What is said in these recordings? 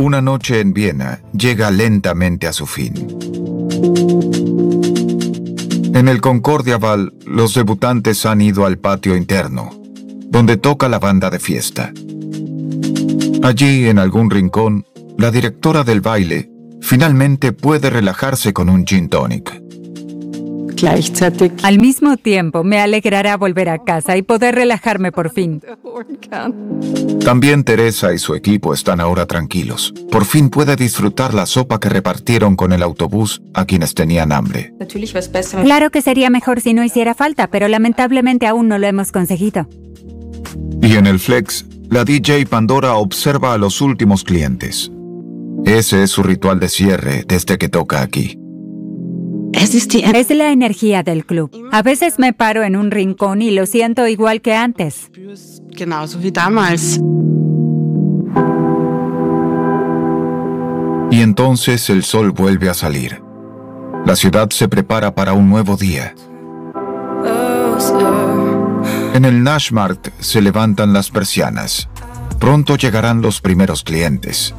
Una noche en Viena llega lentamente a su fin. En el Concordia Ball, los debutantes han ido al patio interno, donde toca la banda de fiesta. Allí, en algún rincón, la directora del baile finalmente puede relajarse con un gin tonic. Al mismo tiempo, me alegrará volver a casa y poder relajarme por fin. También Teresa y su equipo están ahora tranquilos. Por fin puede disfrutar la sopa que repartieron con el autobús a quienes tenían hambre. Claro que sería mejor si no hiciera falta, pero lamentablemente aún no lo hemos conseguido. Y en el Flex, la DJ Pandora observa a los últimos clientes. Ese es su ritual de cierre desde que toca aquí. Es la energía del club. A veces me paro en un rincón y lo siento igual que antes. Y entonces el sol vuelve a salir. La ciudad se prepara para un nuevo día. En el Naschmarkt se levantan las persianas. Pronto llegarán los primeros clientes.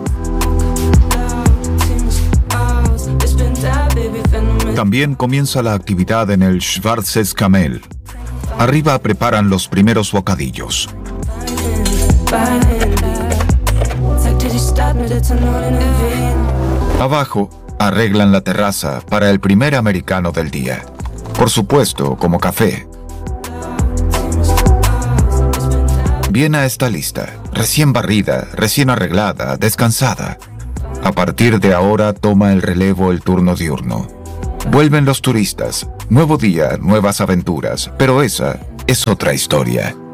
También comienza la actividad en el Schwarzes Kamel. Arriba preparan los primeros bocadillos. Abajo arreglan la terraza para el primer americano del día. Por supuesto, como café. Viena está lista, recién barrida, recién arreglada, descansada. A partir de ahora toma el relevo el turno diurno. Vuelven los turistas, nuevo día, nuevas aventuras, pero esa es otra historia.